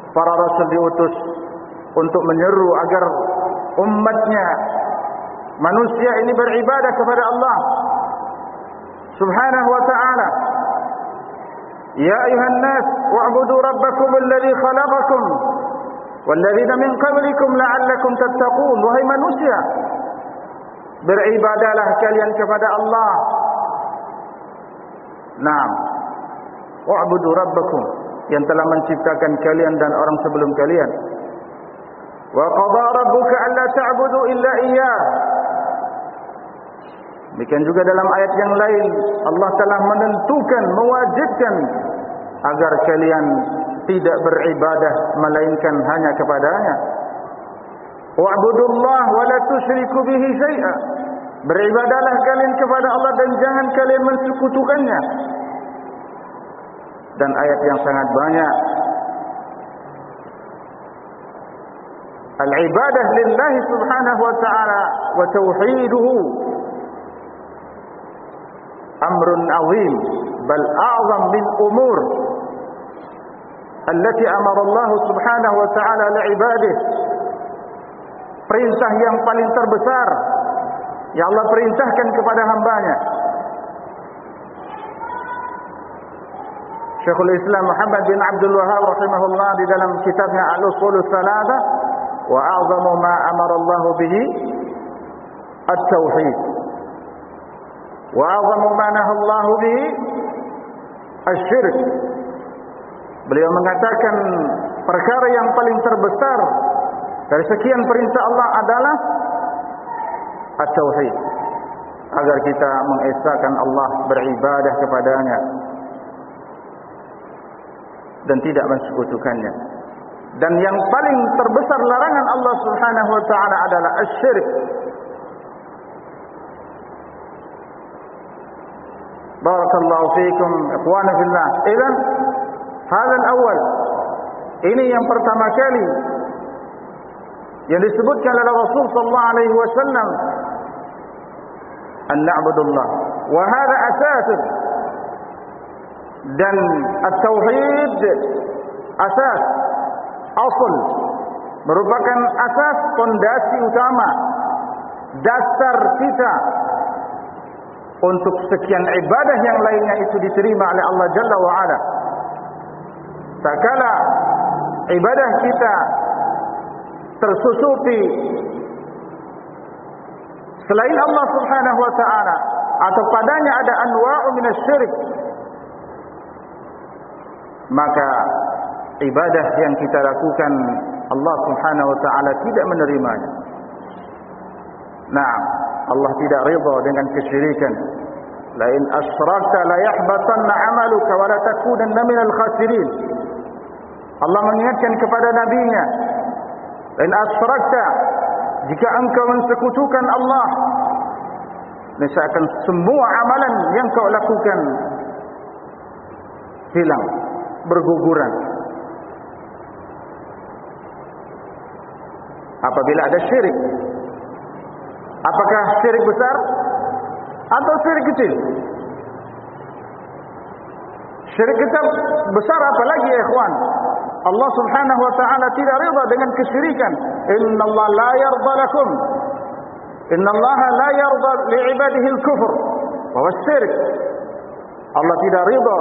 para rasul diutus untuk menyeru agar umatnya manusia ini beribadah kepada Allah Subhanahu wa ta'ala. Ya ayuhan nas wa'budu rabbakum alladhi khalaqakum walladzina min qablikum la'allakum tattaqun. Wahai manusia, beribadahlah kalian kepada Allah. Naam. Wa'budu rabbakum, yang telah menciptakan kalian dan orang sebelum kalian. Wa qada rabbuka alla ta'budu illa iyyah. Demikian juga dalam ayat yang lain, Allah telah menentukan, mewajibkan agar kalian tidak beribadah melainkan hanya kepadanya. Wa'budullah wa la tusyriku bihi syai'a. Beribadahlah kalian kepada Allah dan jangan kalian mensekutukannya. Dan ayat yang sangat banyak. Al-ibadah lillahi subhanahu wa ta'ala wa tauhiduhu amrun azim bal a'zam min umur allati amara Allah subhanahu wa ta'ala li'ibadihi. Perintah yang paling terbesar yang Allah perintahkan kepada hambanya. Syekhul Islam Muhammad bin Abdul Wahhab rahimahullah di dalam kitabnya Al-Ushul Tsalatsa, wa a'zamu ma amara Allah bihi at-tauhid wa a'zamu ma nahaa Allah bihi asy-syirk. Beliau mengatakan perkara yang paling terbesar dari sekian perintah Allah adalah at-tauhid, agar kita mengesahkan Allah, beribadah kepadanya dan tidak mensekutukannya. Dan yang paling terbesar larangan Allah Subhanahu wa ta'ala adalah asy-syirk. Barakallahu fiikum ikhwana fillah. Idzan hadha al-awwal, ini yang pertama kali yang disebutkan oleh Rasul sallallahu alaihi wasallam, an na'budullah wa hadha asasun. Dan at-tauhid asas, asal, merupakan asas, fondasi utama, dasar kita untuk sekian ibadah yang lainnya itu diterima oleh Allah Jalla wa Ala. Tak kala ibadah kita tersusupi selain Allah Subhanahu wa ta'ala, atau padanya ada anwa'u minasyirik, maka ibadah yang kita lakukan Allah Subhanahu wa ta'ala tidak menerimanya. Naam, Allah tidak ridha dengan kesyirikan. La in asyrakta la yahbatanna 'amaluka wa la takunanna minal khasirin. Allah mengingatkan kepada nabinya, la in asyrakta, jika engkau mensekutukan Allah, niscaya akan semua amalan yang kau lakukan hilang, berguguran. Apabila ada syirik, apakah syirik besar atau syirik kecil? Syirik kecil besar apalagi ya ikhwan. Allah Subhanahu wa ta'ala tidak rida dengan kesyirikan. Innallaha la yarda lakum, innallaha la yarda li'ibadihi al-kufr wa was-syirk. Allah tidak rida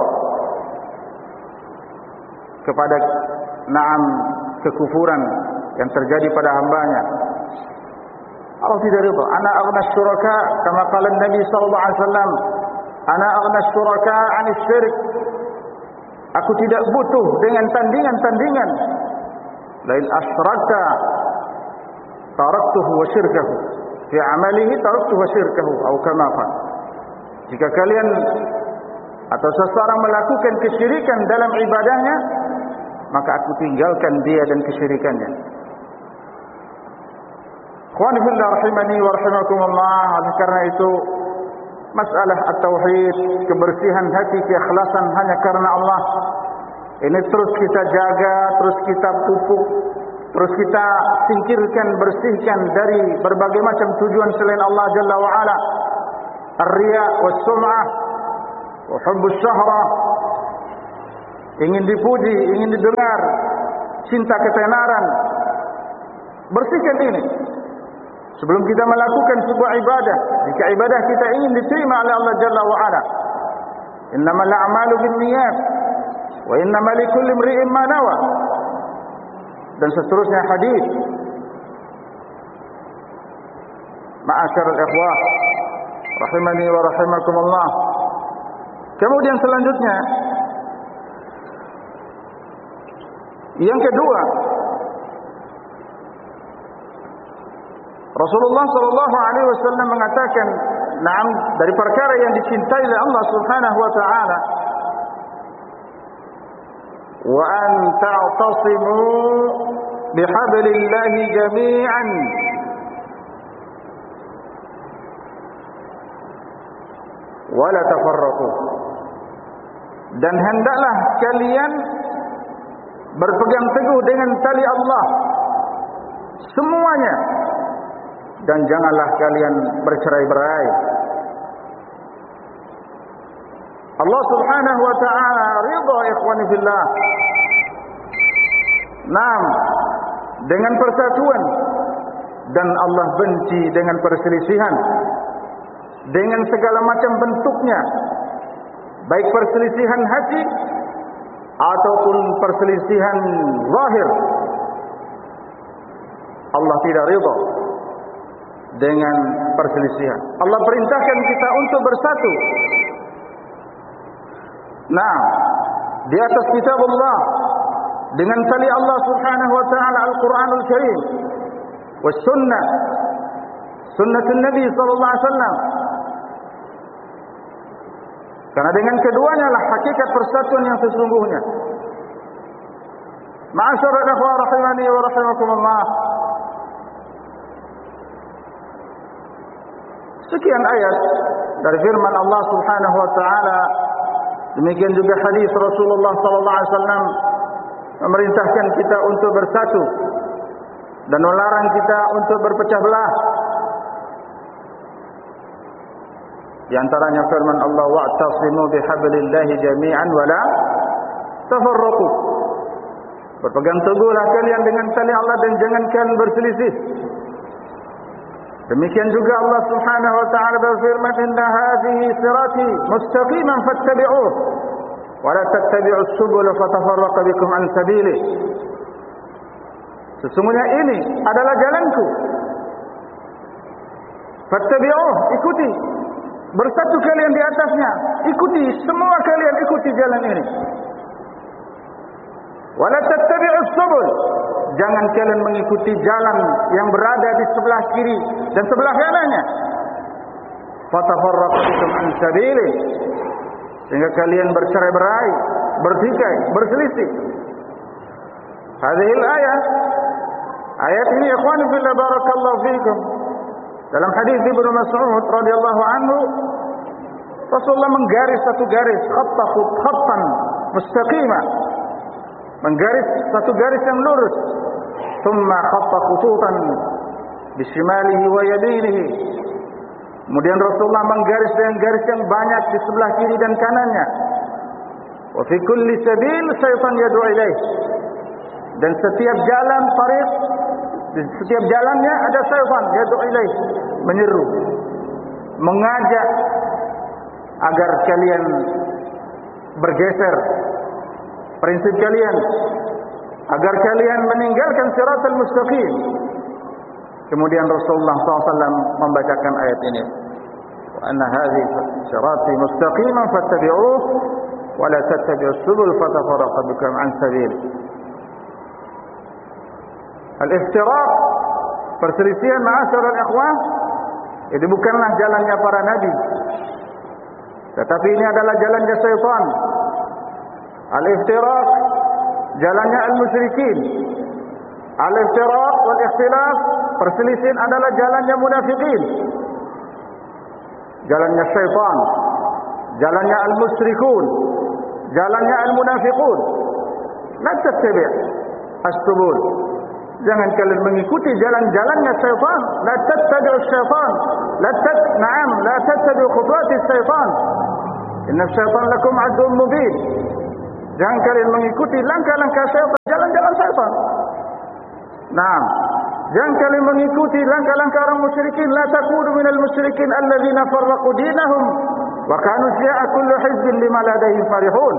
kepada kekufuran yang terjadi pada hambanya. Allah tidak ridha. Ana aghna syuraka, kama qala Nabi sallallahu alaihi wasallam, ana aghna syuraka 'anil syirk. Aku tidak butuh dengan tandingan-tandingan. Lain asyrakta taraktuhu wa syirkahu fi 'amalihi, taraktuhu wa syirkahu, atau kama qala. Jika kalian atau seseorang melakukan kesyirikan dalam ibadahnya, maka aku tinggalkan dia dan kesyirikannya. Ikhwani fillah rahimani wa rahimakumullah. Oleh karena itu, masalah at-tauhid, kebersihan hati, keikhlasan hanya karena Allah, ini terus kita jaga, terus kita pupuk, terus kita singkirkan, bersihkan dari berbagai macam tujuan selain Allah Jalla wa Ala. Ar-riya was-sum'ah wa hubbus syahra, ingin dipuji, ingin didengar, cinta ketenaran. Bersihkan ini sebelum kita melakukan sebuah ibadah. Jika ibadah kita ingin diterima oleh Allah Jalla wa Ala, innamal a'malu binniyat wa innamal likulli imri'in ma nawa, dan seterusnya hadis. Ma'asyiral ikhwah rahimani wa rahimakumullah. Kemudian selanjutnya, yang kedua, Rasulullah sallallahu alaihi wasallam mengatakan, "Na'am, dari perkara yang dicintai oleh Allah Subhanahu wa taala, wa an ta'tasimu bihablillahi jami'an wa la tafarraqu." Dan hendaklah kalian berpegang teguh dengan tali Allah semuanya, dan janganlah kalian bercerai-berai. Allah Subhanahu wa taala ridha, ikhwani fillah, naam, dengan persatuan, dan Allah benci dengan perselisihan dengan segala macam bentuknya, baik perselisihan hati ataupun perselisihan zahir. Allah tidak ridha dengan perselisihan. Allah perintahkan kita untuk bersatu. Nah, di atas kitab Allah, dengan tali Allah Subhanahu wa taala Al-Qur'anul Karim, was sunnah, sunnatul Nabi sallallahu alaihi wasallam. Karena dengan keduanya lah hakikat persatuan yang sesungguhnya. Ma'asyiral ikhwah rahimani wa rahimakumullah. Sekian ayat dari firman Allah Subhanahu wa taala, demikian juga hadis Rasulullah sallallahu alaihi wasallam memerintahkan kita untuk bersatu dan melarang kita untuk berpecah belah. Di antaranya firman Allah, wa'tasimu bihablillahi jami'an wa la tafarraqu. Berpegang teguhlah kalian dengan tali Allah dan jangan kalian berselisih. Demikian juga Allah Subhanahu wa taala berfirman, inna hadhihi sirati mustaqiman fattabi'uh wa la tattabi'us subula fatafarraqa bikum an sabilih. Sesungguhnya ini adalah jalanku, fattabi'uh, ikuti, bersatu kalian di atasnya, ikuti, semua kalian ikuti jalan ini. Wa la tattabi'us subul, jangan kalian mengikuti jalan yang berada di sebelah kiri dan sebelah kanannya. Fatafarraqu bikum an sabilih, sehingga kalian bercerai-berai, bertikai, berselisih. Hadhil ayat ini ikhwan fillah barakallahu fikum. Dalam hadis Ibnu Mas'ud radhiyallahu anhu, Rasulullah menggaris satu garis, khattan mustaqimah, menggaris satu garis yang lurus. Thumma khatta khututan bishimalihi wa yaminihi. Kemudian Rasulullah menggaris dengan garis yang banyak di sebelah kiri dan kanannya. Wa fi kulli sabil syaitan yad'u ilaih. Dan setiap jalan tariq, di setiap jalannya ada syaitan yad'u ilaih, menyeru, mengajak agar kalian bergeser prinsip kalian, agar kalian meninggalkan siratal mustaqim. Kemudian Rasulullah SAW membacakan ayat ini, wa anna hadhihi sirati mustaqiman fattabi'uh wa la tattabi'us subul fatafarraqa bikum an sabil. Al-iftiraq, perselisihan, ma'asyiral ikhwah, itu bukanlah jalannya para nabi, tetapi ini adalah jalannya syaitan. Al-iftiraq, jalannya al-musyrikin. Al-iftiraq wal ikhtilaf, perselisihan adalah jalannya munafikin, jalannya syaitan, jalannya al-musyrikun, jalannya al-munafiqun. La tattabi' as-subul, jangan kalian mengikuti jalan-jalannya syaitan. La tattabi'us syaitan, la tattabi'u khutuwatis syaitan, inna syaitan lakum aduwwun mubin. Jangan kalian mengikuti langkah-langkah syaitan, jalan-jalan syaitan. Naam. Jangan kalian mengikuti langkah-langkah orang musyrikin. La takunu minal musyrikin alladzina farraqu dinahum wa kanu syi'a kullu hizbin lima ladayhim farihun.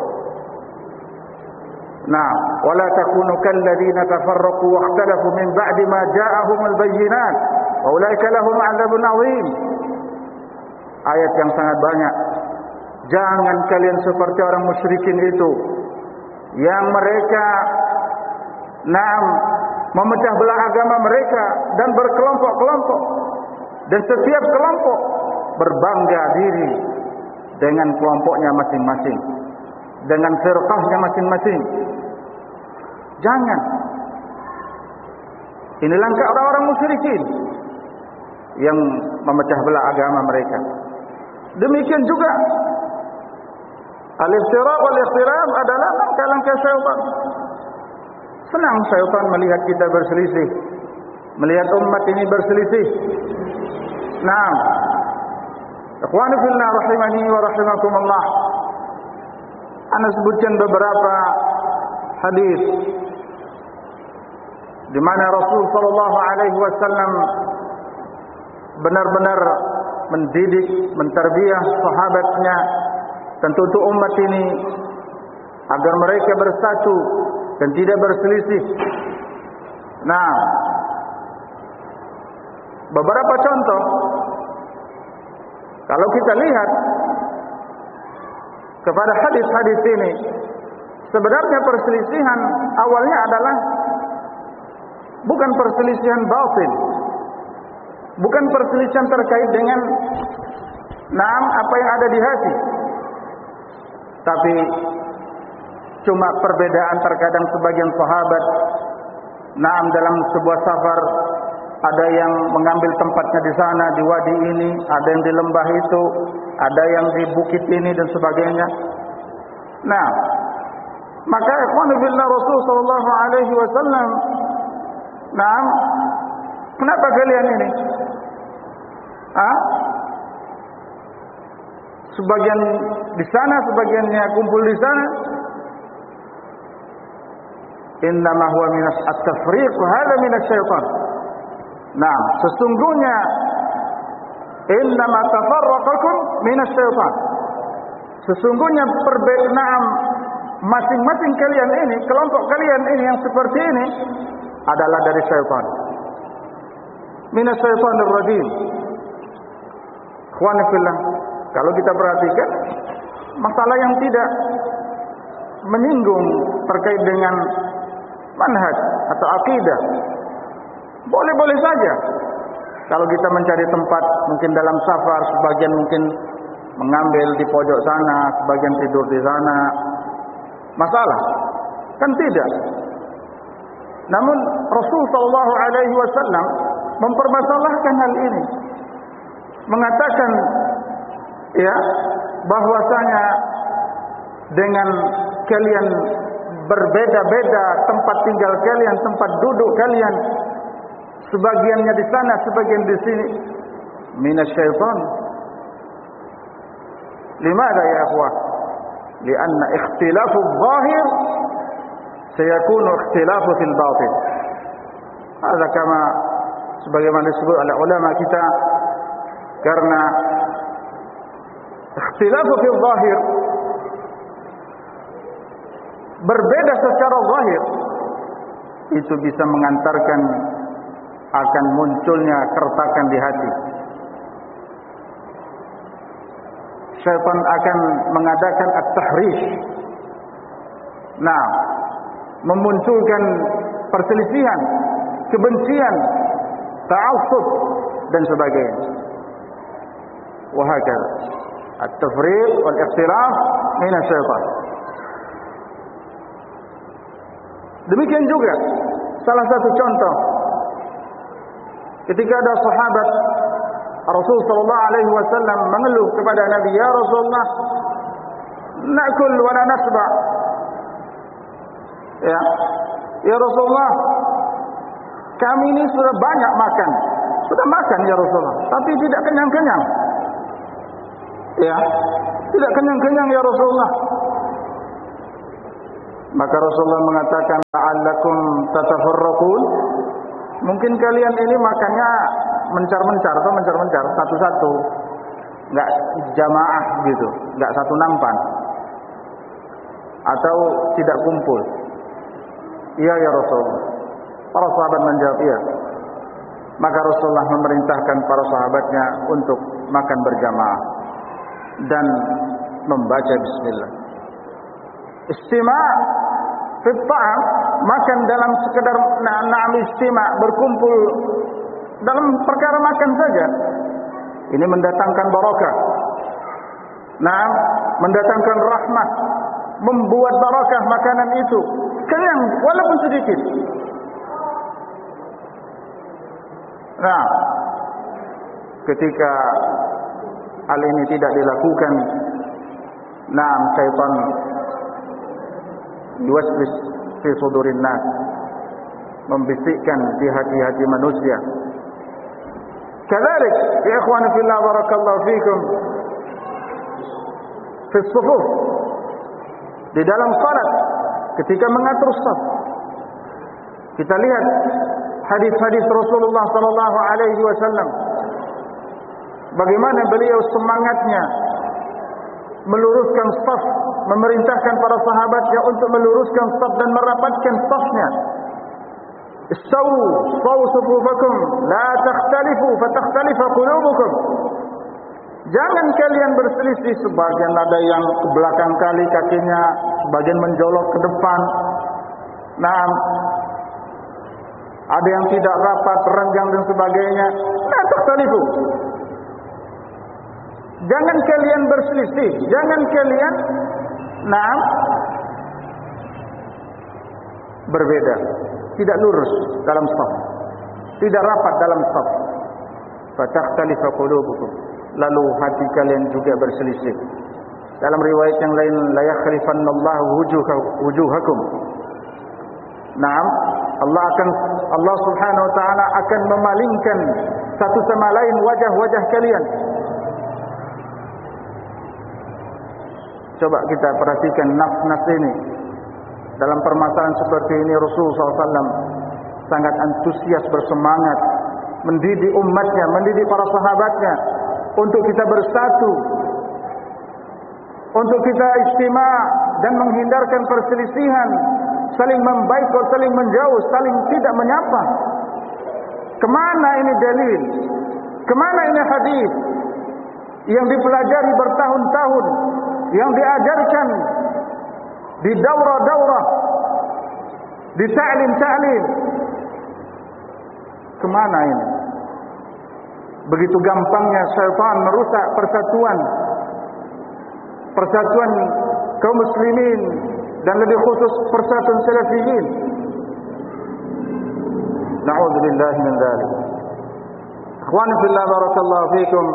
Naam, wala takunu kalladzina tafarraqu wa ikhtalafu min ba'di ma ja'ahumul bayyinat wa ulaika lahum 'adzabun 'adzim. Ayat yang sangat banyak. Jangan kalian seperti orang musyrikin itu yang mereka memecah belah agama mereka dan berkelompok-kelompok, dan setiap kelompok berbangga diri dengan kelompoknya masing-masing, dengan firqahnya masing-masing. Jangan. Ini langkah orang-orang musyrikin yang memecah belah agama mereka. Demikian juga al-iftiraq wal-ikhtilaf adalah langkah-langkah syaitan. Senang syaitan melihat kita berselisih, melihat umat ini berselisih. Naam. Ikhwani fillah rahimani wa rahimakumullah. Ana sebutkan beberapa hadis di mana Rasul sallallahu alaihi wasallam benar-benar mendidik, mentarbiyah sahabatnya, tentu untuk umat ini agar mereka bersatu dan tidak berselisih. Nah, beberapa contoh kalau kita lihat kepada hadis-hadis ini, sebenarnya perselisihan awalnya adalah bukan perselisihan batin, bukan perselisihan terkait dengan apa yang ada di hati, tapi cuma perbedaan terkadang sebagian sahabat dalam sebuah safar ada yang mengambil tempatnya di sana, di wadi ini, ada yang di lembah itu, ada yang di bukit ini dan sebagainya. Nah, maka ikhwan fillah Rasul sallallahu alaihi wasallam, kenapa kalian ini? Sebagian di sana, sebagiannya kumpul di sana. Innama huwa minas at-tafriq, hadha minas syaitan. Nah, sesungguhnya innama tafarraqakum minas syaitan. Sesungguhnya perbedaan masing-masing kalian ini, kelompok kalian ini yang seperti ini adalah dari syaitan. Minas syaitanir rajim. Ikhwan fillah, kalau kita perhatikan masalah yang tidak menyinggung terkait dengan manhaj atau akidah, boleh-boleh saja. Kalau kita mencari tempat, mungkin dalam safar, sebagian mungkin mengambil di pojok sana, sebagian tidur di sana, masalah kan tidak. Namun Rasul sallallahu alaihi wasallam mempermasalahkan hal ini, mengatakan bahwasanya dengan kalian berbeda-beda tempat tinggal kalian, tempat duduk kalian, sebagiannya di sana, sebagian di sini, minasyaitan. Limadha ya akhwah? Lianna ikhtilafu adh-dhahir sayakunu ikhtilafu fil batin. Hadza kama sebagaimana disebut oleh ulama kita, karena ikhtilafu fil zahir, berbeda secara zahir, itu bisa mengantarkan akan munculnya keretakan di hati. Syaitan akan mengadakan at-tahrish. Nah, memunculkan perselisihan, kebencian, ta'assub dan sebagainya. Wahakala at-tafriq wal ikhtilaf min asy-syaitan. Demikian juga salah satu contoh, ketika ada sahabat Rasul sallallahu alaihi wasallam mengeluh kepada Nabi, "Ya Rasulullah, na'kul wa la nasba." Ya Rasulullah, kami ini sudah banyak makan. Sudah makan ya Rasulullah, tapi tidak kenyang-kenyang. Tidak kenyang-kenyang ya Rasulullah. Maka Rasulullah mengatakan, la'allakum tatafarraqun. Mungkin kalian ini makannya mencar-mencar atau mencar-mencar satu-satu, enggak jamaah gitu, enggak satu nampan, atau tidak kumpul. Iya ya Rasulullah. Para sahabat menjawab iya. Maka Rasulullah memerintahkan para sahabatnya untuk makan berjamaah dan membaca bismillah. Istima' fi ta'am, makan dalam sekedar na'am istima', berkumpul dalam perkara makan saja. Ini mendatangkan barakah. Nah, mendatangkan rahmat, membuat barakah makanan itu. Kenyang walaupun sedikit. Nah, ketika hal ini tidak dilakukan, nah, syaitan yuwaswis fi sudurin nas, membisikkan di hati-hati manusia. Kadzalik ya ikhwan fillah, barakallahu fikum, fi sufuf, di dalam salat ketika mengatur shaf, kita lihat hadis-hadis Rasulullah sallallahu alaihi wasallam, bagaimana beliau semangatnya meluruskan shaf, memerintahkan para sahabatnya untuk meluruskan shaf dan merapatkan shafnya. Istawu sufufakum la takhtalifu fatakhtalifa qulubukum. Jangan kalian berselisih, sebagian ada yang ke belakang kali kakinya, sebagian menjolok ke depan. Nah, ada yang tidak rapat, renggang dan sebagainya. La takhtalifu. Jangan kalian berselisih, jangan kalian berbeda, tidak lurus dalam shaf, tidak rapat dalam shaf. Fatakhtalifa qulubukum, lalu hati kalian juga berselisih. Dalam riwayat yang lain, la yakhlifannallahu wujuhakum. Naam, Allah Subhanahu wa taala akan memalingkan satu sama lain wajah-wajah kalian. Coba kita perhatikan nafs ini. Dalam permasalahan seperti ini Rasulullah SAW sangat antusias, bersemangat mendidik umatnya, mendidik para sahabatnya untuk kita bersatu, untuk kita istima' dan menghindarkan perselisihan, saling membaikot, saling menjauh, saling tidak menyapa. Kemana ini dalil? Kemana ini hadis yang dipelajari bertahun-tahun, yang diajarkan di daurah-daurah, di ta'lim. Kemana ini? Begitu gampangnya syaitan merusak persatuan kaum muslimin, dan lebih khusus persatuan salafiyin. Na'udzubillah min dzalik. Ikhwan fillah, barakallahu fikum.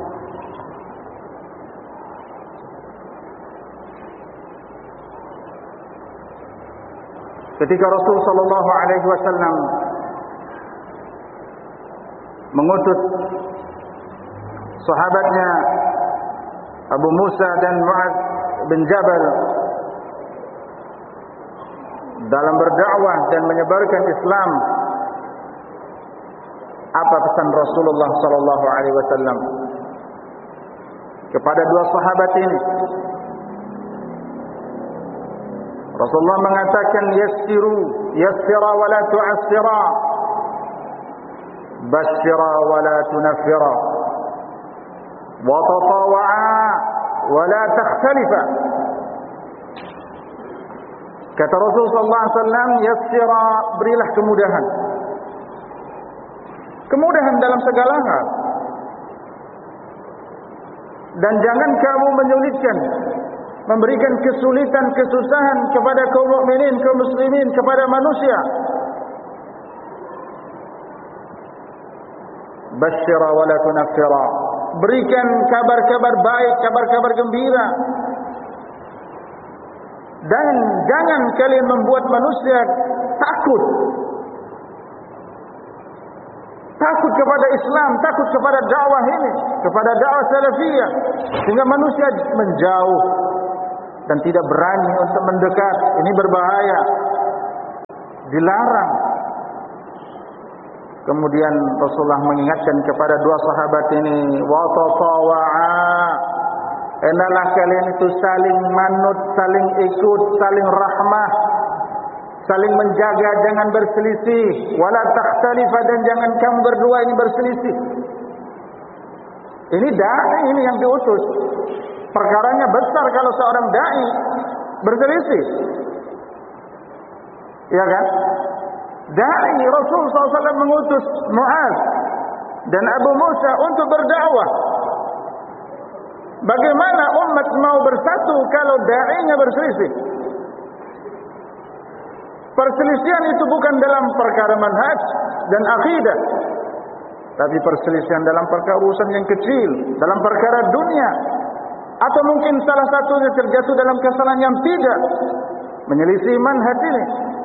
Ketika Rasul sallallahu alaihi wasallam mengutus sahabatnya Abu Musa dan Mu'adz bin Jabal dalam berdakwah dan menyebarkan Islam, apa pesan Rasulullah sallallahu alaihi wasallam kepada dua sahabat ini? Rasulullah mengatakan, yassira wa la tu'assira, basyira wa la tunaffira, wa tatawa'a wa la takhtalifa. Kata Rasulullah sallallahu alaihi wasallam, yassira, berilah kemudahan. Kemudahan dalam segala hal. Dan jangan kamu menyulitkan, memberikan kesulitan, kesusahan kepada kaum mukminin, kaum muslimin, kepada manusia. Basyira wa la tunaffira, berikan kabar-kabar baik, kabar-kabar gembira. Dan jangan kalian membuat manusia takut kepada Islam, takut kepada dakwah ini, kepada dakwah salafiyah, sehingga manusia menjauh. dan tidak berani untuk mendekat. Ini berbahaya, dilarang. Kemudian Rasulullah mengingatkan kepada dua sahabat ini, wa tatawa'a, hendaklah kalian itu saling manut, saling ikut, saling rahmah, saling menjaga, jangan berselisih. Wala takhtalifa, dan jangan kamu berdua ini berselisih. Ini dai, ini yang diutus. Perkaranya besar kalau seorang dai berselisih, ya kan? Dai Rasul SAW mengutus Mu'az dan Abu Musa untuk berdakwah. Bagaimana umat mau bersatu kalau dai-nya berselisih? Perselisihan itu bukan dalam perkara manhaj dan akidah, tapi perselisihan dalam perkara urusan yang kecil, dalam perkara dunia, atau mungkin salah satunya terjatuh dalam kesalahan yang tidak menyelisih manhaj ini.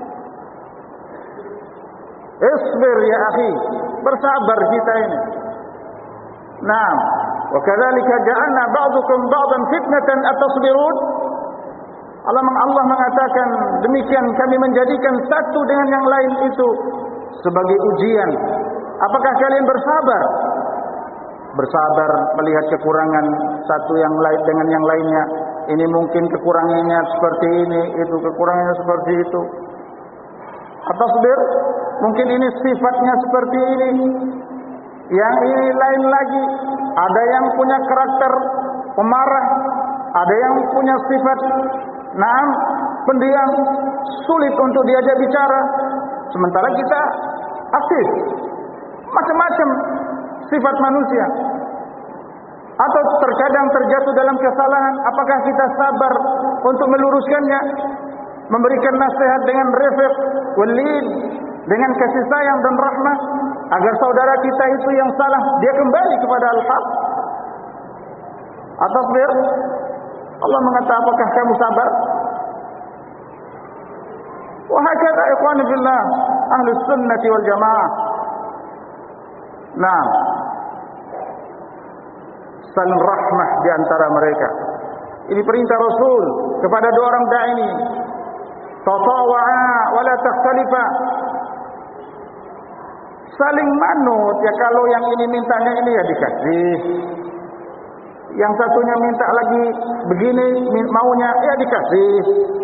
Isbir ya akhi, bersabar kita ini. Naam, wa kadzalika ja'alna ba'dukum ba'dan fitnatan atasbirun. Allah mengatakan demikian kami menjadikan satu dengan yang lain itu sebagai ujian. Apakah kalian bersabar? Bersabar melihat kekurangan satu yang lain dengan yang lainnya. Ini mungkin kekurangannya seperti ini, itu kekurangannya seperti itu. Atasbir, mungkin ini sifatnya seperti ini, yang ini lain lagi. Ada yang punya karakter pemarah, ada yang punya sifat pendiam, sulit untuk diajak bicara. Sementara kita aktif, macam-macam sifat manusia. Atau terkadang terjatuh dalam kesalahan, apakah kita sabar untuk meluruskannya, memberikan nasihat dengan rifq walid, dengan kasih sayang dan rahmah, agar saudara kita itu yang salah dia kembali kepada al-haq? Atasbir, Allah mengatakan apakah kamu sabar? Wa hakadha ikhwani fillah ahlus sunnati wal jamaah. Nah, saling rahmah di antara mereka. Ini perintah Rasul kepada dua orang dai ini. Tatawa'a wa la takhtalifa. Saling manut, ya kalau yang ini mintanya ini ya dikasih. Yang satunya minta lagi begini maunya ya dikasih.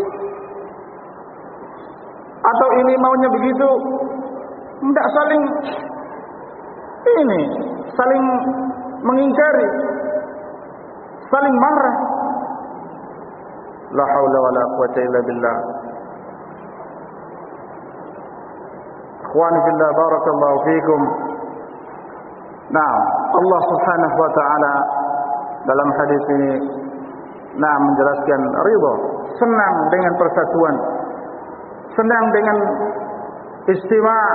Atau ini maunya begitu. Tidak saling ini, saling mengingkari, saling marah. La haula wala quwwata illa billah. Ikhwani fillah, barakallahu fikum. Nah, Allah Subhanahu wa taala dalam hadis ini menjelaskan ridha, senang dengan persatuan, senang dengan istima'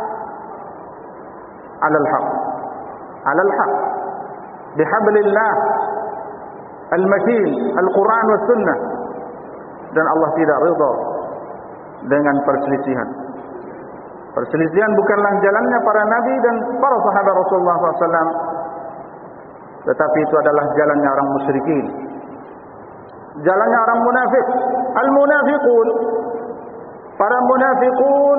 alal haq, alal haq bihablillah al-matin al-Quran was sunnah. Dan Allah tidak ridha dengan perselisihan. Perselisihan bukanlah jalannya para nabi dan para sahabat Rasulullah SAW, tetapi itu adalah jalannya orang musyrikin, jalannya orang munafik. Al-munafiqun, para munafiqun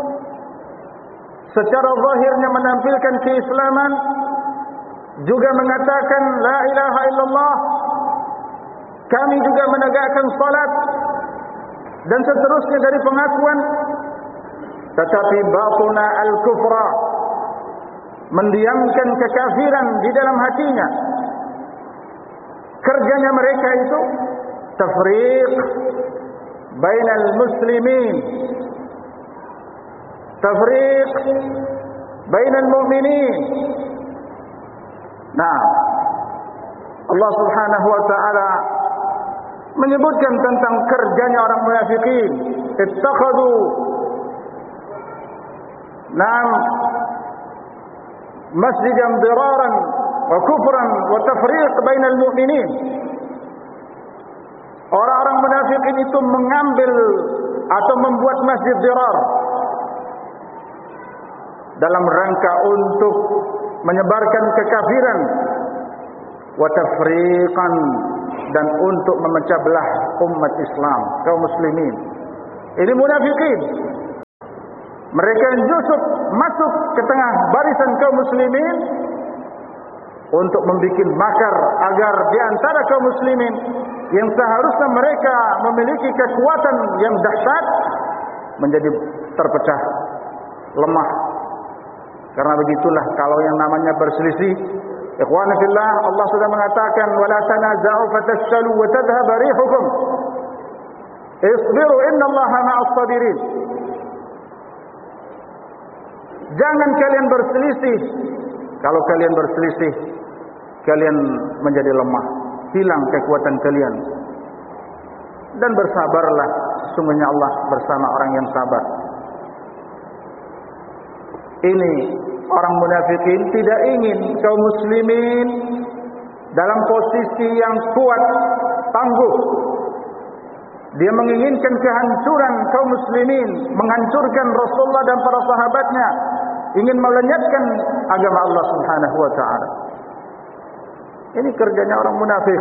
secara zahirnya menampilkan keislaman, juga mengatakan la ilaha illallah, kami juga menegakkan salat, dan seterusnya dari pengakuan. Tetapi batuna al-kufra, mendiamkan kekafiran di dalam hatinya. Kerjanya mereka itu tafriq bainal muslimin, tafriq bainal mu'minin. Nah, Allah Subhanahu wa taala menyebutkan tentang kerjanya orang munafikin. Ittakhadhu masjidan diraran wa kufran wa tafriq bainal mu'minin. Orang-orang munafikin itu mengambil atau membuat masjid dirar dalam rangka untuk menyebarkan kekafiran, wa tafriqan, dan untuk memecah belah umat Islam, kaum muslimin. Ini munafikin. Mereka yang justru masuk ke tengah barisan kaum muslimin untuk membuat makar agar di antara kaum muslimin yang seharusnya mereka memiliki kekuatan yang dahsyat menjadi terpecah, lemah. Karena begitulah kalau yang namanya berselisih, ikhwan fillah, Allah sudah mengatakan wala tanaza'u fatafshalu wa tadhhab rihukum. Isbiru innallaha ma'as sabirin. Jangan kalian berselisih. Kalau kalian berselisih, kalian menjadi lemah, hilang kekuatan kalian. Dan bersabarlah, sesungguhnya Allah bersama orang yang sabar. Ini orang munafikin tidak ingin kaum muslimin dalam posisi yang kuat, tangguh. Dia menginginkan kehancuran kaum muslimin, menghancurkan Rasulullah dan para sahabatnya, ingin melenyapkan agama Allah Subhanahu wa taala. Ini kerjanya orang munafik.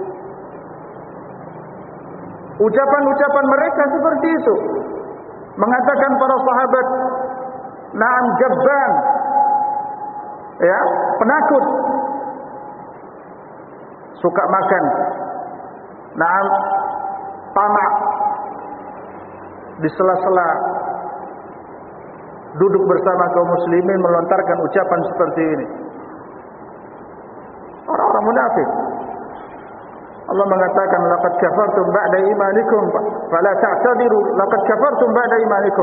Ucapan-ucapan mereka seperti itu. Mengatakan para sahabat, na'am jabban, ya, penakut, suka makan, na'am tamak, di sela-sela duduk bersama kaum muslimin melontarkan ucapan seperti ini. Orang-orang munafik. Allah mengatakan laqad kafartum ba'da imanikum fala ta'tadiru laqad kafartum ba'da imanikum.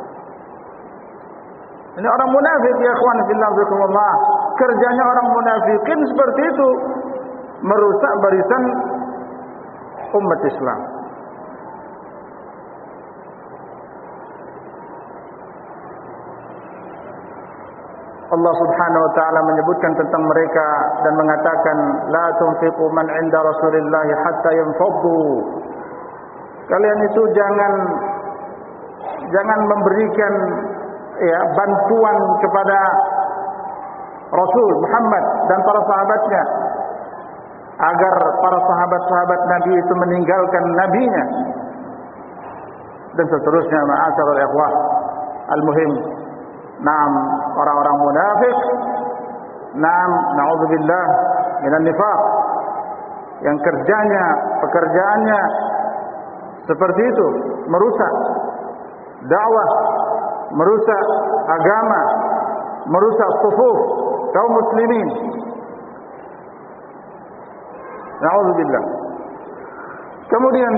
Ini orang munafik, ya ikhwan fillah zakumullah. Kerjanya orang munafikin seperti itu, merusak barisan umat Islam. Allah Subhanahu wa taala menyebutkan tentang mereka dan mengatakan la tunfiqu man 'inda Rasulillah hatta yanfaddu. Kalian itu jangan memberikan ya bantuan kepada Rasul Muhammad dan para sahabatnya agar para sahabat-sahabat Nabi itu meninggalkan nabinya dan seterusnya. Ma'asyiral ikhwah, al-muhim, naam, orang-orang munafik, naam, na'udzubillah minan nifaq, yang pekerjaannya seperti itu, merusak dakwah, merusak agama, merusak sufuf kaum muslimin. Na'udzubillah. Kemudian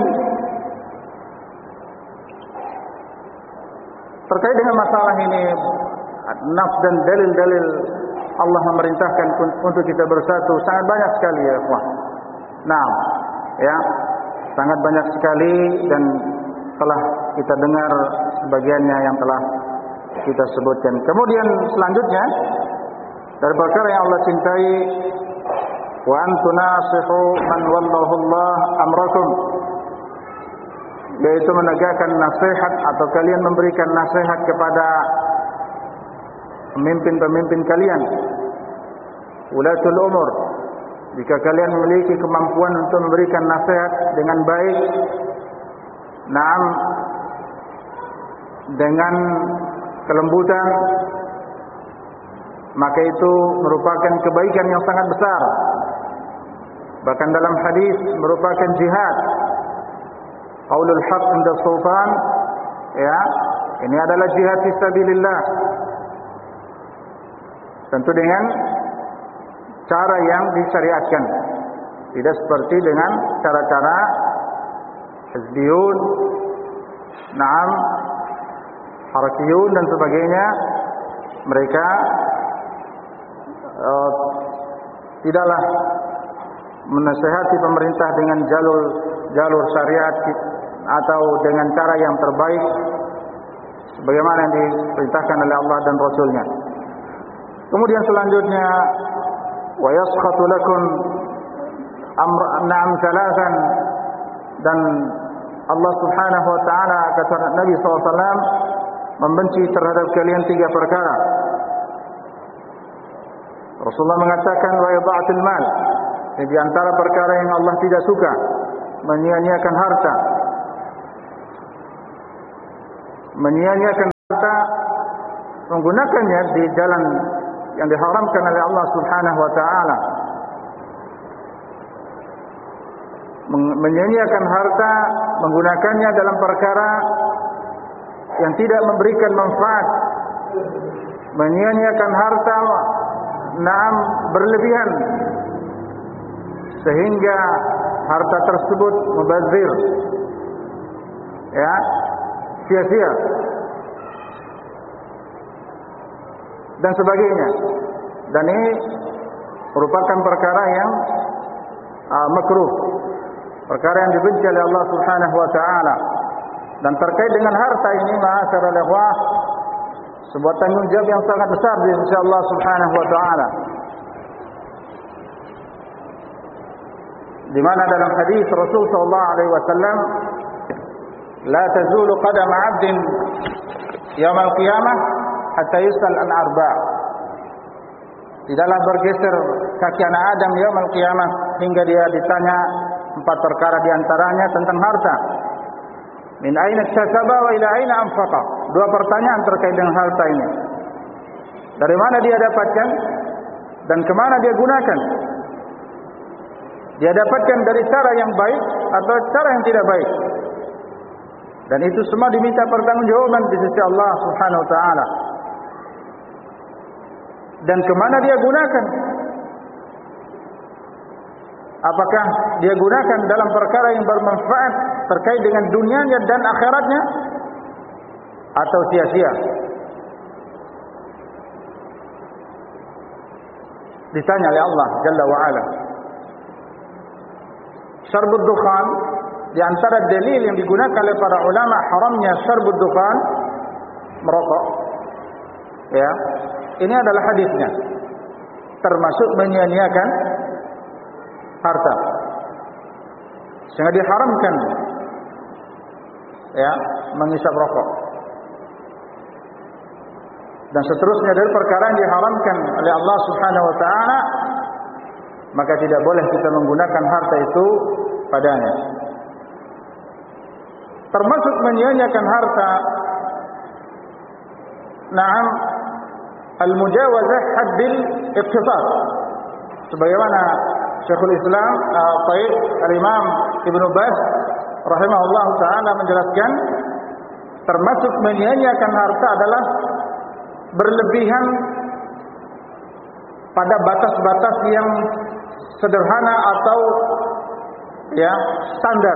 terkait dengan masalah ini, nafs dan dalil-dalil Allah memerintahkan untuk kita bersatu sangat banyak sekali, ya ikhwan. Nah, ya, sangat banyak sekali dan telah kita dengar sebagiannya yang telah kita sebutkan. Kemudian selanjutnya dari perkara yang Allah cintai, wa antunasihu man wallahu Allah amrakum, yaitu menegakkan nasihat atau kalian memberikan nasihat kepada pemimpin-pemimpin kalian, ulatul umur. Jika kalian memiliki kemampuan untuk memberikan nasihat dengan baik, naam, dengan kelembutan, maka itu merupakan kebaikan yang sangat besar. Bahkan dalam hadis merupakan jihad. Qaulul haq inda sultan, ya, ini adalah jihad fisabilillah. Tentu dengan cara yang disyariatkan, tidak seperti dengan cara-cara hizbiyun, naam, harakiyun dan sebagainya. Mereka tidaklah menasihati pemerintah dengan jalur syariat atau dengan cara yang terbaik sebagaimana yang diperintahkan oleh Allah dan Rasulnya. Kemudian selanjutnya, wa yaskhatu lakum na'am thalathan, dan Allah Subhanahu wa taala, kata Nabi SAW, membenci terhadap kalian 3 perkara. Rasulullah mengatakan wa ida'atul mal, Di antara perkara yang Allah tidak suka, menyia-nyiakan harta. Menyia-nyiakan harta, menggunakannya di jalan yang diharamkan oleh Allah Subhanahu wa taala. Menyia-nyiakan harta, menggunakannya dalam perkara yang tidak memberikan manfaat. Menyia-nyiakan harta berlebihan sehingga harta tersebut mubazir, ya, sia-sia dan sebagainya. Dan ini merupakan perkara yang makruh, perkara yang dibenci oleh Allah Subhanahu wa taala. Dan terkait dengan harta ini, ma'asyiral ikhwah, sebuah tanggung jawab yang sangat besar di sisi Allah Subhanahu wa taala. Di mana dalam hadis Rasul sallallahu alaihi wasallam, la tazulu qadam 'abdin yaum al-qiyamah hatta yus'al an arba'. Tidaklah bergeser kaki anak Adam yaum al-qiyamah hingga dia ditanya 4 perkara di antaranya tentang harta. Min aina iktasaba wa ila aina anfaqa. 2 pertanyaan terkait dengan harta ini. Dari mana dia dapatkan dan kemana dia gunakan? Dia dapatkan dari cara yang baik atau cara yang tidak baik. Dan itu semua diminta pertanggungjawaban di sisi Allah Subhanahu wa taala. Dan kemana dia gunakan? Apakah dia gunakan dalam perkara yang bermanfaat terkait dengan dunianya dan akhiratnya, atau sia-sia? Ditanya oleh Allah Jalla wa'ala. Syarbud dukhan, di antara dalil yang digunakan oleh para ulama haramnya syarbud dukhan, merokok, ya, ini adalah hadisnya, termasuk menyia-nyiakan harta, sehingga diharamkan, ya, menghisap rokok dan seterusnya dari perkara yang diharamkan oleh Allah Subhanahu wa taala. Maka tidak boleh kita menggunakan harta itu padanya. Termasuk menyia-nyiakan harta, na'am, al-mujawazah haddil iqtisad, sebagaimana Syekhul Islam Al-Imam Ibnu Baz rahimahullah taala menjelaskan, termasuk menyia-nyiakan harta adalah berlebihan pada batas-batas yang sederhana atau, ya, standar.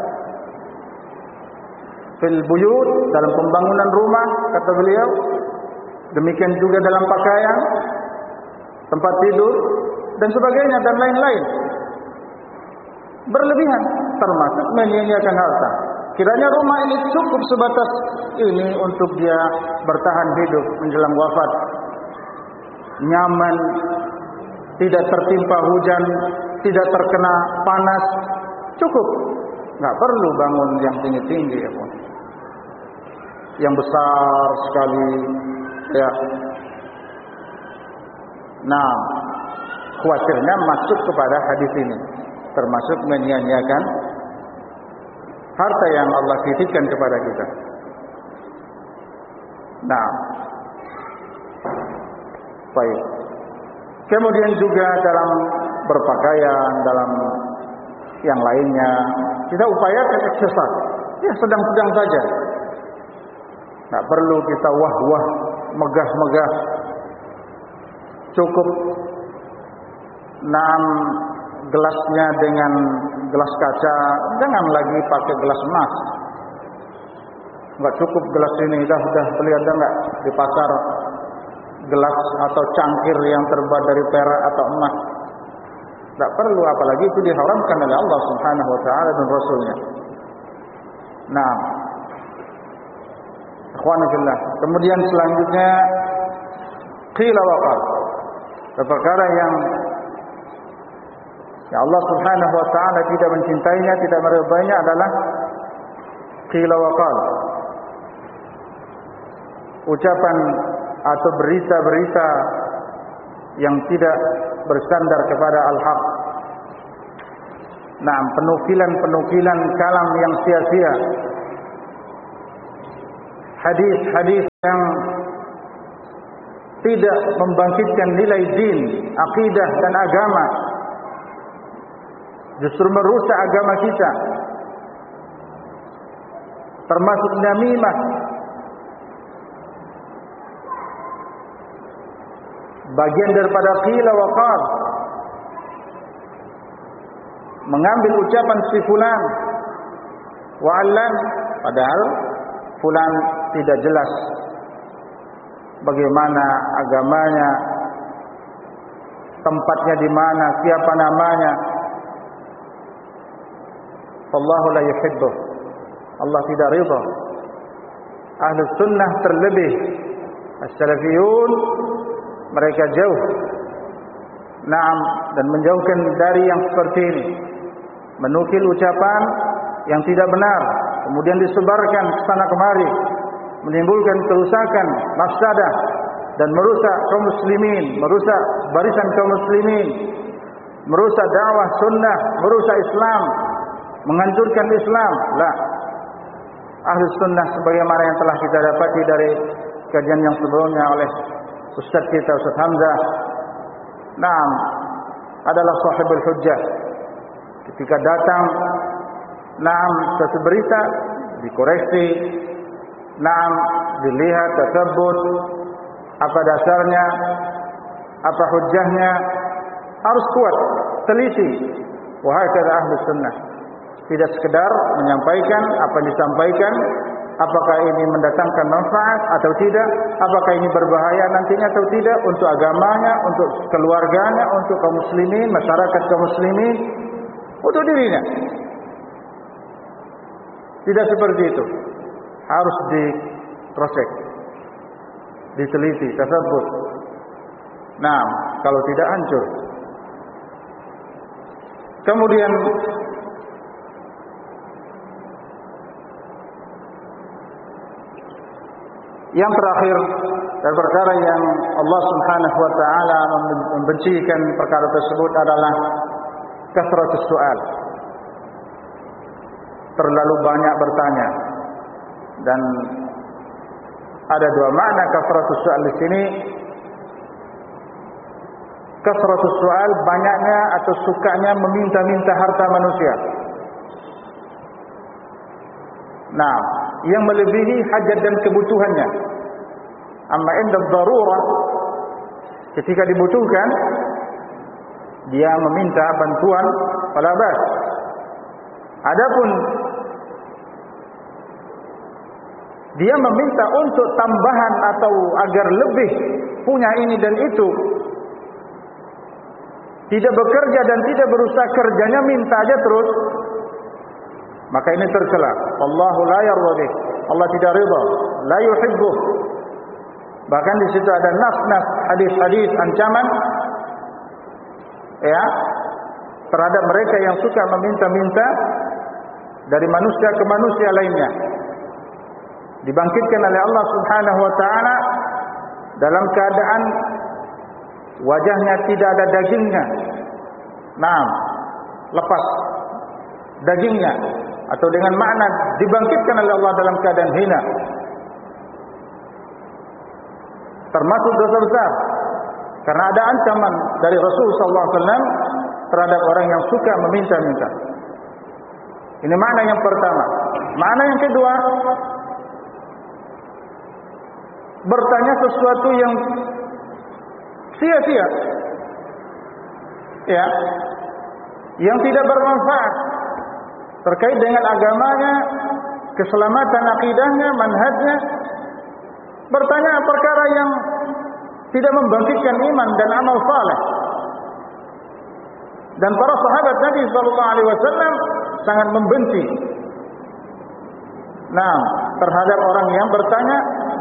Fil buyut, dalam pembangunan rumah, kata beliau. Demikian juga dalam pakaian, tempat tidur, dan sebagainya, dan lain-lain. Berlebihan, termasuk menyia-nyiakan harta. Kiranya rumah ini cukup sebatas ini untuk dia bertahan hidup menjelang wafat. Nyaman, tidak tertimpa hujan, tidak terkena panas, cukup. Nggak perlu bangun yang tinggi-tinggi, ya pun, yang besar sekali, ya. Nah, khawatirnya masuk kepada hadis ini, termasuk menyia-nyiakan harta yang Allah titipkan kepada kita. Nah, baik. Kemudian juga dalam berpakaian, dalam yang lainnya, kita upayakan ikhtisas, ya, sedang-sedang saja. Nggak perlu kita wah-wah, megah-megah. Cukup gelasnya dengan gelas kaca, jangan lagi pakai gelas emas. Nggak cukup gelas ini, dah beli, ada nggak di pasar gelas atau cangkir yang terbuat dari perak atau emas? Nggak perlu, apalagi itu diharamkan oleh Allah Subhanahu wa taala dan Rasulnya. Nah, ikhwan fillah, kemudian selanjutnya qila wa qal, perkara yang ya Allah Subhanahu wa taala tidak mencintainya, tidak meridainya adalah qila wa qal, ucapan atau berita-berita yang tidak bersandar kepada al-haq, penukilan kalam yang sia-sia, hadis-hadis yang tidak membangkitkan nilai din, akidah dan agama, justru merusak agama kita, termasuk namimah, bagian daripada qila wa qal, mengambil ucapan si fulan wa allan, padahal fulan tidak jelas bagaimana agamanya, tempatnya di mana, siapa namanya. Wallahu la yuhibbu, Allah tidak ridha. Ahlus sunnah terlebih, as-salafiyun, mereka jauh dan menjauhkan dari yang seperti ini, menukil ucapan yang tidak benar kemudian disebarkan ke sana kemari, menimbulkan kerusakan, mafsadah, dan merusak kaum muslimin, merusak barisan kaum muslimin, merusak dakwah sunnah, merusak Islam, menghancurkan Islam. La, Ahlus sunnah sebagaimana yang telah kita dapati dari kajian yang sebelumnya oleh Ustaz kita, Ustaz Hamzah, adalah sahibul hujjah. Ketika datang suatu berita, dikoreksi, dilihat, tersebut apa dasarnya, apa hujjahnya, harus kuat, teliti. Wahai kata ahli sunnah, tidak sekedar menyampaikan apa yang disampaikan, apakah ini mendatangkan manfaat atau tidak, apakah ini berbahaya nantinya atau tidak untuk agamanya, untuk keluarganya, untuk kaum muslimin, masyarakat kaum muslimin, untuk dirinya. Tidak seperti itu. Harus diproses, diteliti, tersebut. Kalau tidak hancur. Kemudian yang terakhir dari perkara yang Allah Subhanahu wa taala membencikan perkara tersebut adalah kasratus su'al. Terlalu banyak bertanya. Dan ada dua makna kasratus su'al di sini. Kasratus su'al, banyaknya atau sukanya meminta-minta harta manusia. Yang melebihi hajat dan kebutuhannya. Amma inda darurah, ketika dibutuhkan, dia meminta bantuan, fala bas. Adapun dia meminta untuk tambahan atau agar lebih punya ini dan itu, tidak bekerja dan tidak berusaha kerjanya, minta aja terus, maka ini tercela. Wallahu la yarda, Allah tidak ridha, la yuhibbu. Bahkan di situ ada nas-nas, hadis-hadis ancaman terhadap mereka yang suka meminta-minta dari manusia ke manusia lainnya. Dibangkitkan oleh Allah Subhanahu wa taala dalam keadaan wajahnya tidak ada dagingnya. Lepas dagingnya, atau dengan makna dibangkitkan oleh Allah dalam keadaan hina. Termasuk dosa besar, karena ada ancaman dari Rasulullah SAW terhadap orang yang suka meminta-minta. Ini makna yang pertama. Makna yang kedua, bertanya sesuatu yang sia-sia, yang tidak bermanfaat terkait dengan agamanya, keselamatan akidahnya, manhajnya. Bertanya perkara yang tidak membangkitkan iman dan amal saleh. Dan para sahabat Nabi sallallahu alaihi wasallam sangat membenci terhadap orang yang bertanya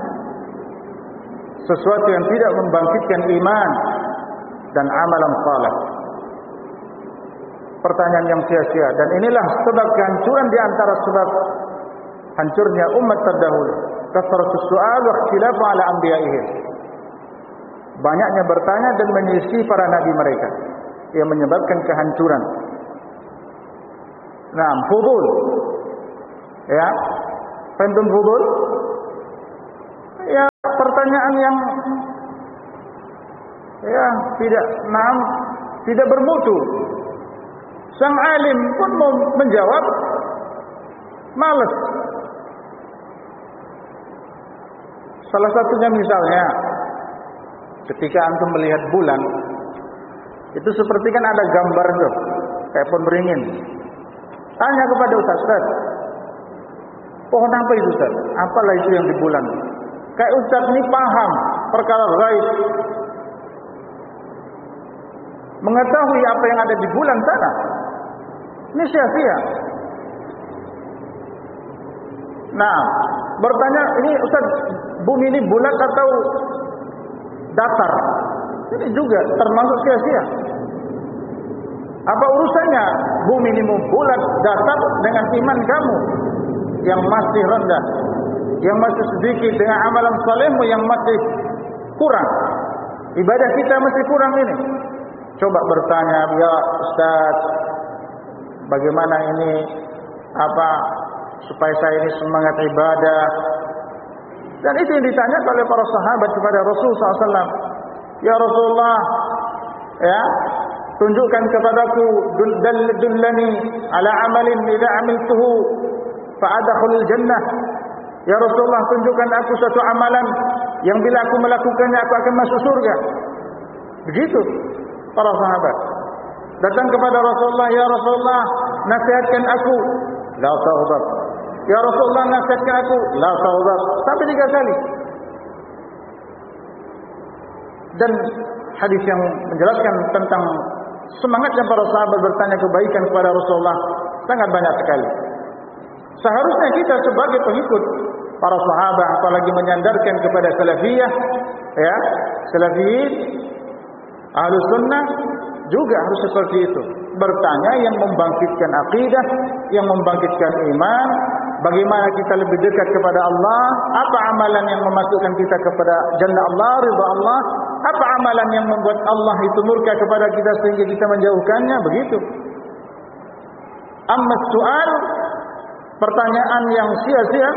sesuatu yang tidak membangkitkan iman dan amalan saleh. Pertanyaan yang sia-sia, dan inilah sebab kehancuran di antara sebab hancurnya umat terdahulu. Kasratus su'al wa ikhtilafu ala anbiya'ihim. Banyaknya bertanya dan menyelisih para nabi mereka, yang menyebabkan kehancuran. Nah, fudul. Ya. Faham fudul? Ya, pertanyaan yang ya tidak bermutu. Sang alim pun mau menjawab malas. Salah satunya misalnya ketika antum melihat bulan, itu seperti kan ada gambar tuh, kayak pohon beringin. Tanya kepada Ustaz, pohon apa itu Ustaz? Apalah itu yang di bulan? Kayak Ustaz ini paham perkara gaib, mengetahui apa yang ada di bulan sana. Ini sia-sia. Nah, bertanya, ini Ustaz, bumi ini bulat atau datar? Ini juga termasuk sia-sia. Apa urusannya bumi ini bulat datar dengan iman kamu yang masih rendah, yang masih sedikit, dengan amalan salehmu yang masih kurang, ibadah kita masih kurang ini? Coba bertanya, ya Ustaz, bagaimana ini supaya saya ini semangat ibadah? Dan itu yang ditanya oleh para sahabat kepada Rasulullah SAW. Ya Rasulullah, ya, tunjukkan kepadaku, dullani ala amalin idza amiltuhu fa adkhulul jannah. Ya Rasulullah, tunjukkan aku suatu amalan yang bila aku melakukannya aku akan masuk surga. Begitu para sahabat datang kepada Rasulullah, ya Rasulullah, nasihatkan aku. La taghdab. Ya Rasulullah, nasihatkan aku. La taghdab. Sampai 3 kali. Dan hadis yang menjelaskan tentang semangatnya para sahabat bertanya kebaikan kepada Rasulullah sangat banyak sekali. Seharusnya kita sebagai pengikut para sahabat, apalagi menyandarkan kepada salafiyah, ya, salafiyin, ahlus sunnah, juga harus seperti itu. Bertanya yang membangkitkan akidah, yang membangkitkan iman. Bagaimana kita lebih dekat kepada Allah? Apa amalan yang memasukkan kita kepada jannah Allah, ridha Allah? Apa amalan yang membuat Allah itu murka kepada kita sehingga kita menjauhkannya? Begitu. Amma soal, pertanyaan yang sia-sia,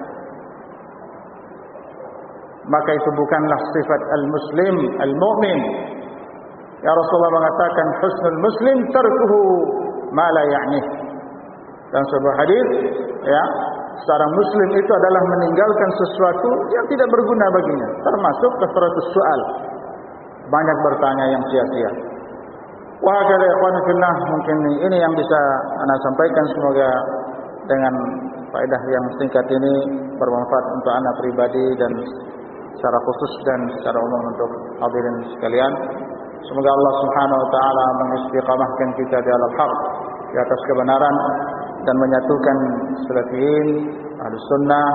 maka itu bukanlah sifat al-muslim, al-mu'min. Ya Rasulullah mengatakan husnul muslim tarkuhu ma la ya'nih. Dan sebuah hadis, ya, seorang muslim itu adalah meninggalkan sesuatu yang tidak berguna baginya, termasuk kasratus soal, banyak bertanya yang sia-sia. Wah, kada ikhwan fillah, mungkin ini yang bisa ana sampaikan, semoga dengan faedah yang singkat ini bermanfaat untuk ana pribadi dan secara khusus dan secara umum untuk hadirin sekalian. Semoga Allah Subhanahu wa taala mengistiqamahkan kita di atas haq, di atas kebenaran, dan menyatukan salafiyin, ahlus sunnah,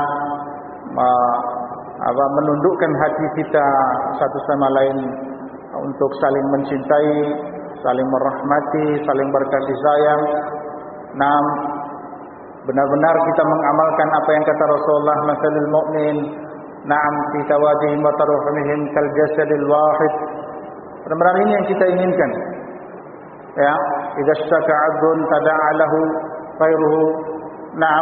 menundukkan hati kita satu sama lain untuk saling mencintai, saling merahmati, saling berkasih sayang. Nah, benar-benar kita mengamalkan apa yang kata Rasulullah, masalul mu'min na'am fi tawadihim wa taruhumihim kal jasadil wahid. Benar-benar ini yang kita inginkan. Ya, idza syaka 'abdun tada'a lahu khairuhu. Na'am.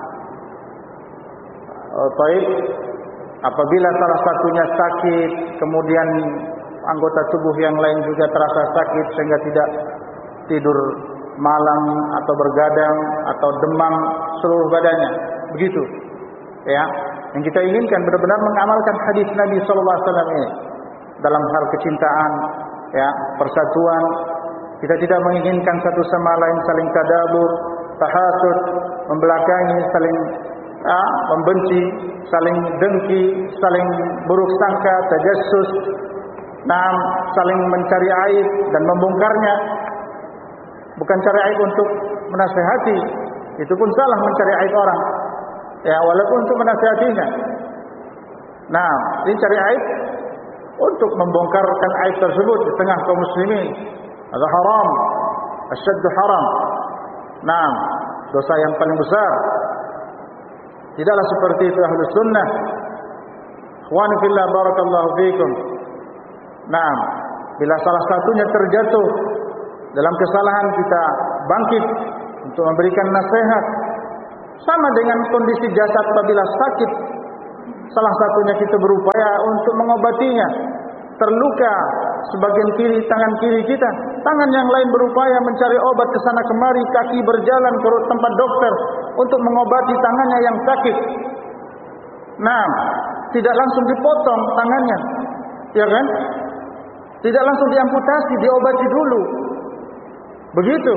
Baik. Apabila salah satunya sakit, kemudian anggota tubuh yang lain juga terasa sakit sehingga tidak tidur malam atau bergadang atau demam seluruh badannya. Begitu. Ya, yang kita inginkan benar-benar mengamalkan hadis Nabi sallallahu alaihi wasallam ini dalam hal kecintaan, ya, persatuan. Kita tidak menginginkan satu sama lain saling tadabur, tahasud, membelakangi, saling membenci, saling dengki, saling buruk sangka, tajassus, saling mencari aib dan membongkarnya. Bukan cari aib untuk menasihati, itu pun salah mencari aib orang. Ya, walaupun untuk menasihatinya. Nah, ini cari aib untuk membongkarkan aib tersebut di tengah kaum muslimin. Ada haram, asyaddu haram. Nah, dosa yang paling besar. Tidaklah seperti itu ahlus sunnah. Ikhwani fillah, barakallahu fiikum. Nah, bila salah satunya terjatuh dalam kesalahan, kita bangkit untuk memberikan nasihat. Sama dengan kondisi jasad apabila sakit, salah satunya kita berupaya untuk mengobatinya. Terluka sebagian kiri tangan kiri kita, tangan yang lain berupaya mencari obat ke sana kemari, kaki berjalan ke tempat dokter untuk mengobati tangannya yang sakit. Nah, tidak langsung dipotong tangannya, ya kan? Tidak langsung diamputasi, diobati dulu. Begitu.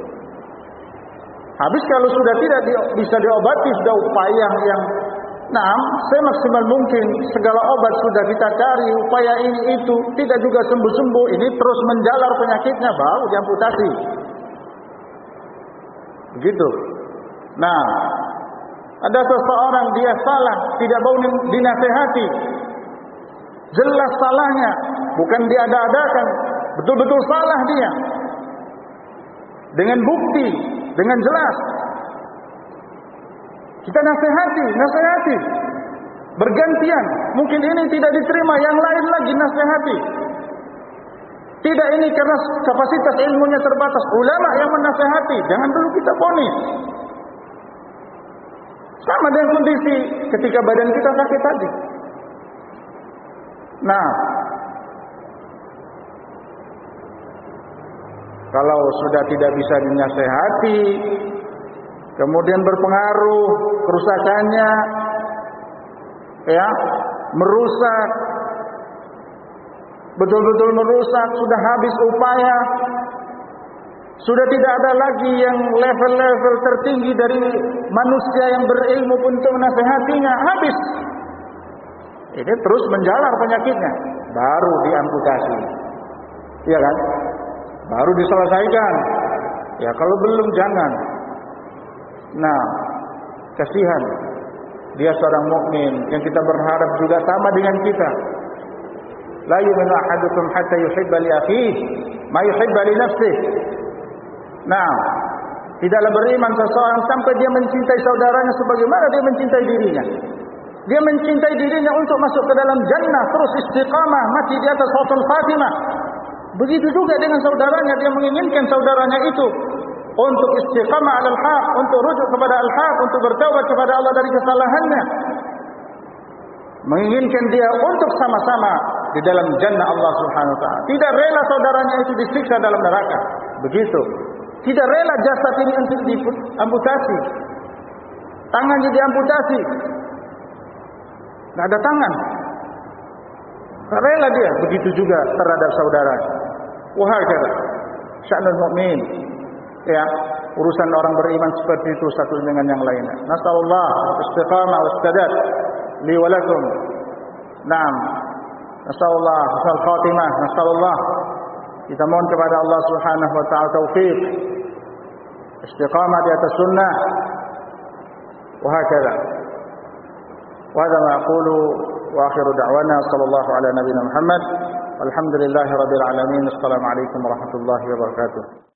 Habis kalau sudah tidak bisa diobati, sudah upaya yang semaksimal mungkin, segala obat sudah kita cari, upaya ini itu, tidak juga sembuh-sembuh, ini terus menjalar penyakitnya, baru diamputasi. Begitu. Nah, ada seseorang dia salah, tidak mau dinasehati. Jelas salahnya, bukan diada-adakan, betul-betul salah dia. Dengan bukti, dengan jelas. Kita nasihati. Bergantian. Mungkin ini tidak diterima, yang lain lagi nasihati. Tidak ini karena kapasitas ilmunya terbatas. Ulama yang menasihati, jangan dulu kita vonis. Sama dengan kondisi ketika badan kita sakit tadi. Nah, kalau sudah tidak bisa dinasehati, kemudian berpengaruh kerusakannya, ya, merusak, betul-betul merusak, sudah habis upaya, sudah tidak ada lagi yang level-level tertinggi dari manusia yang berilmu untuk menasehatinya, habis. Ini terus menjalar penyakitnya, baru diamputasi, iya kan? Baru diselesaikan. Ya kalau belum jangan. Nah, kasihan. Dia seorang mukmin yang kita berharap juga sama dengan kita. La yu'minu ahadukum hatta yuhibba li akhihi ma yuhibba li nafsihi. Nah, tidaklah beriman seseorang sampai dia mencintai saudaranya sebagaimana dia mencintai dirinya. Dia mencintai dirinya untuk masuk ke dalam jannah, terus istiqamah, mati di atas husnul khatimah. Begitu juga dengan saudaranya, dia menginginkan saudaranya itu untuk istiqamah alal haq, untuk rujuk kepada al-haq, untuk bertaubat kepada Allah dari kesalahannya. Menginginkan dia untuk sama-sama di dalam jannah Allah Subhanahu wa taala. Tidak rela saudaranya itu disiksa dalam neraka. Begitu. Tidak rela jasad ini untuk diamputasi. Tangannya diamputasi. Tidak ada tangan. Tak rela dia. Begitu juga terhadap saudara. Wahakala sya'nul mu'min. Ya, urusan orang beriman seperti itu satu dengan yang lainnya. Nasallallahu istiqamah wa sadad li wa lakum. Naam. Nasallallahu husnul khatimah. Nasallallahu, kita mohon kepada Allah Subhanahu wa taala taufik, istiqamah di atas sunnah. Wahakala. Wa hadha ma aqulu wa akhiru da'wana sallallahu ala nabiyyina Muhammad. Alhamdulillahirabbil alamin. Assalamualaikum warahmatullahi wabarakatuh.